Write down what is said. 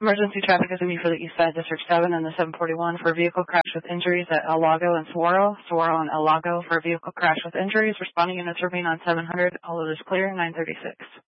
Emergency traffic is going to be for the East Side District 7 and the 741 for a vehicle crash with injuries at El Lago and Saguaro. Saguaro and El Lago for a vehicle crash with injuries. Responding units remain on 700. All others clear, 936.